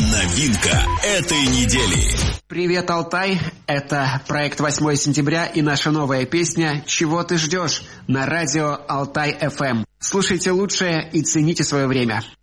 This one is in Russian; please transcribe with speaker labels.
Speaker 1: Новинка этой недели.
Speaker 2: Привет, Алтай! Это проект 8 сентября и наша новая песня «Чего ты ждешь» на радио Алтай FM. Слушайте лучшее и цените свое время.